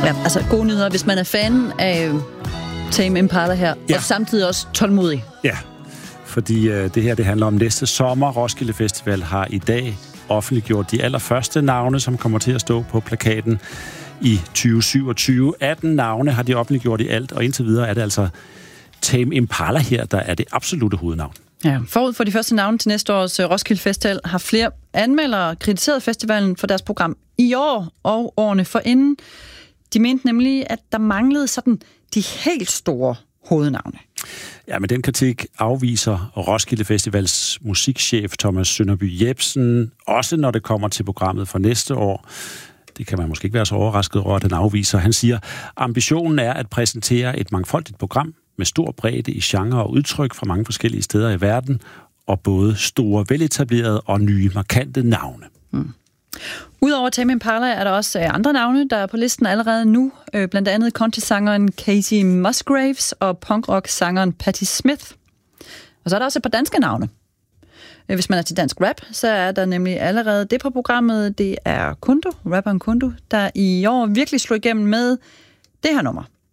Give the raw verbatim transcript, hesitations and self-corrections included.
Ja, altså gode nyheder, hvis man er fan af Tame Impala her, ja. Og samtidig også tålmodig. Ja, fordi øh, det her det handler om næste sommer. Roskilde Festival har i dag offentliggjort de allerførste navne, som kommer til at stå på plakaten i tyve syvogtyve. atten navne har de offentliggjort i alt, og indtil videre er det altså Tame Impala her, der er det absolutte hovednavn. Ja, forud for de første navne til næste års Roskilde Festival har flere anmeldere kritiseret festivalen for deres program i år og årene forinden. De mente nemlig, at der manglede sådan de helt store hovednavne. Ja, men den kritik afviser Roskilde Festivals musikchef Thomas Sønderby Jebsen, også når det kommer til programmet for næste år. Det kan man måske ikke være så overrasket over, at den afviser. Han siger, ambitionen er at præsentere et mangfoldigt program med stor bredde i genre og udtryk fra mange forskellige steder i verden, og både store, veletablerede og nye, markante navne. Hmm. Udover Tame Impala er der også andre navne, der er på listen allerede nu. Blandt andet country-sangeren Casey Musgraves og punk-rock-sangeren Patti Smith. Og så er der også et par danske navne. Hvis man er til dansk rap, så er der nemlig allerede det på programmet. Det er Kundo, rapperen Kundo, der i år virkelig slog igennem med det her nummer.